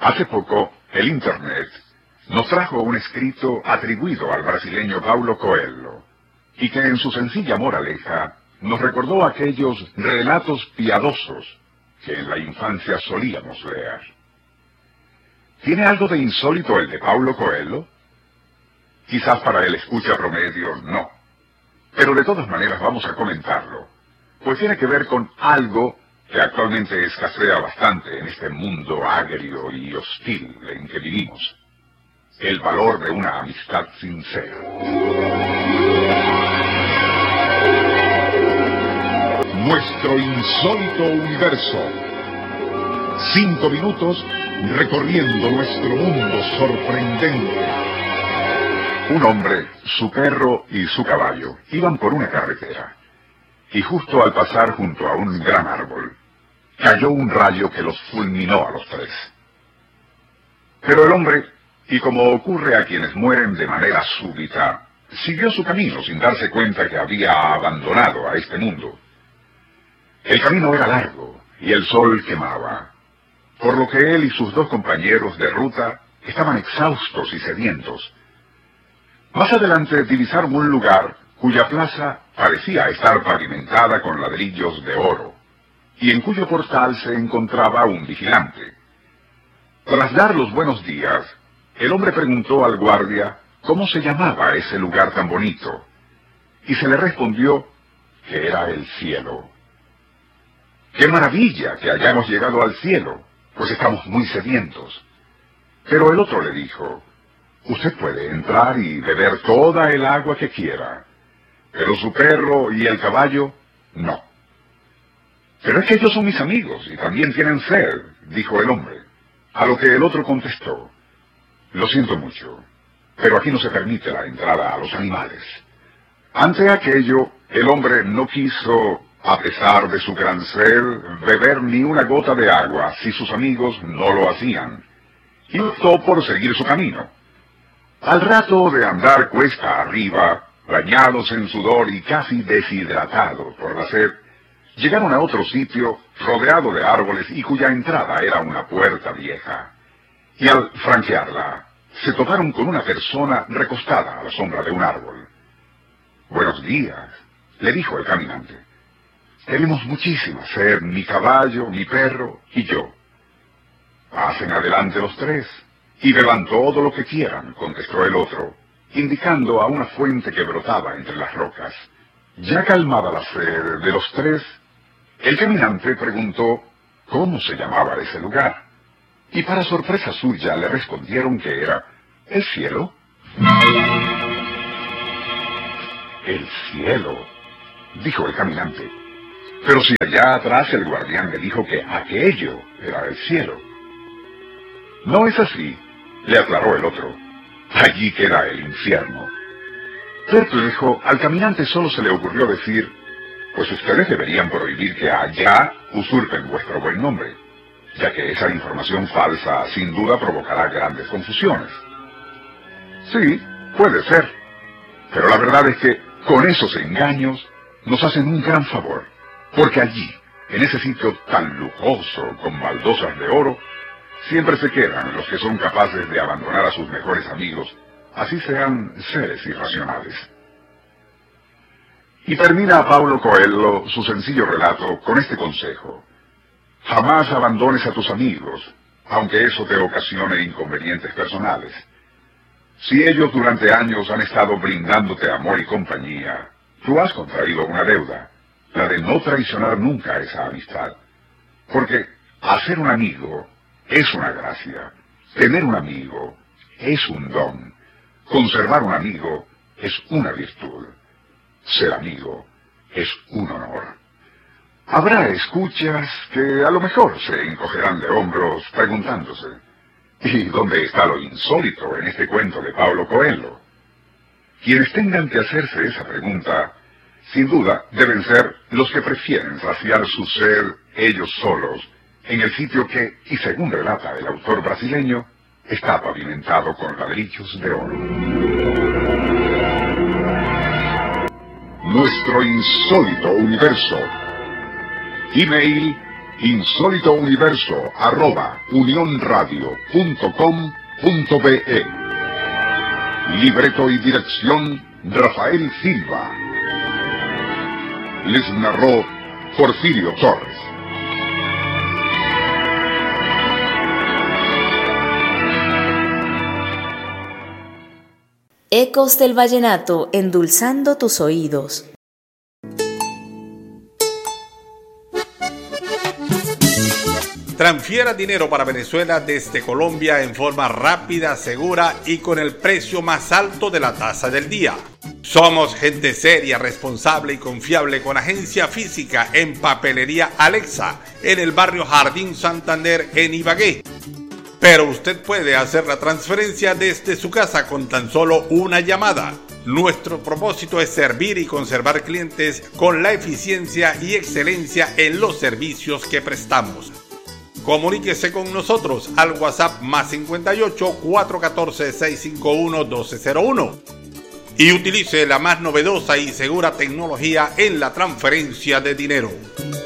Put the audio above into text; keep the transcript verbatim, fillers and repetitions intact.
Hace poco, el Internet nos trajo un escrito atribuido al brasileño Paulo Coelho, y que en su sencilla moraleja nos recordó aquellos relatos piadosos que en la infancia solíamos leer. ¿Tiene algo de insólito el de Paulo Coelho? Quizás para el escucha promedio no, pero de todas maneras vamos a comentarlo, pues tiene que ver con algo que actualmente escasea bastante en este mundo agrio y hostil en que vivimos: el valor de una amistad sincera. Nuestro insólito universo. Cinco minutos recorriendo nuestro mundo sorprendente. Un hombre, su perro y su caballo iban por una carretera, y justo al pasar junto a un gran árbol, cayó un rayo que los fulminó a los tres. Pero el hombre, y como ocurre a quienes mueren de manera súbita, siguió su camino sin darse cuenta que había abandonado a este mundo. El camino era largo y el sol quemaba, por lo que él y sus dos compañeros de ruta estaban exhaustos y sedientos. Más adelante divisaron un lugar cuya plaza parecía estar pavimentada con ladrillos de oro, y en cuyo portal se encontraba un vigilante. Tras dar los buenos días, el hombre preguntó al guardia cómo se llamaba ese lugar tan bonito, y se le respondió que era el cielo. ¡Qué maravilla que hayamos llegado al cielo, pues estamos muy sedientos! Pero el otro le dijo: usted puede entrar y beber toda el agua que quiera, pero su perro y el caballo, no. Pero es que ellos son mis amigos y también tienen sed, dijo el hombre, a lo que el otro contestó: lo siento mucho, pero aquí no se permite la entrada a los animales. Ante aquello, el hombre no quiso, a pesar de su gran sed, beber ni una gota de agua si sus amigos no lo hacían, y optó por seguir su camino. Al rato de andar cuesta arriba, bañados en sudor y casi deshidratados por la sed, llegaron a otro sitio rodeado de árboles y cuya entrada era una puerta vieja. Y al franquearla, se toparon con una persona recostada a la sombra de un árbol. «Buenos días», le dijo el caminante. «Tenemos muchísima sed, mi caballo, mi perro y yo». «Pasen adelante los tres y beban todo lo que quieran», contestó el otro, indicando a una fuente que brotaba entre las rocas. Ya calmada la sed de los tres, el caminante preguntó cómo se llamaba ese lugar, y para sorpresa suya le respondieron que era el cielo. «El cielo», dijo el caminante, «pero si allá atrás el guardián me dijo que aquello era el cielo». «No es así», le aclaró el otro. «Allí queda el infierno». Perplejo, al caminante solo se le ocurrió decir: «Pues ustedes deberían prohibir que allá usurpen vuestro buen nombre, ya que esa información falsa sin duda provocará grandes confusiones». «Sí, puede ser, pero la verdad es que con esos engaños nos hacen un gran favor, porque allí, en ese sitio tan lujoso con baldosas de oro, siempre se quedan los que son capaces de abandonar a sus mejores amigos, así sean seres irracionales». Y termina Paulo Coelho su sencillo relato con este consejo: jamás abandones a tus amigos, aunque eso te ocasione inconvenientes personales. Si ellos durante años han estado brindándote amor y compañía, tú has contraído una deuda, la de no traicionar nunca esa amistad. Porque hacer un amigo es una gracia, tener un amigo es un don, conservar un amigo es una virtud, ser amigo es un honor. Habrá escuchas que a lo mejor se encogerán de hombros preguntándose: ¿y dónde está lo insólito en este cuento de Paulo Coelho? Quienes tengan que hacerse esa pregunta, sin duda, deben ser los que prefieren saciar su sed ellos solos, en el sitio que, y según relata el autor brasileño, está pavimentado con ladrillos de oro. Nuestro insólito universo. Email insólitouniverso arroba unionradio.com.be. Libreto y dirección Rafael Silva. Les narró Porfirio Torres. Ecos del vallenato endulzando tus oídos. Transfiera dinero para Venezuela desde Colombia en forma rápida, segura y con el precio más alto de la tasa del día. Somos gente seria, responsable y confiable con agencia física en Papelería Alexa, en el barrio Jardín Santander, en Ibagué. Pero usted puede hacer la transferencia desde su casa con tan solo una llamada. Nuestro propósito es servir y conservar clientes con la eficiencia y excelencia en los servicios que prestamos. Comuníquese con nosotros al WhatsApp más cincuenta y ocho, cuatro uno cuatro, seis cinco uno, uno dos cero uno y utilice la más novedosa y segura tecnología en la transferencia de dinero.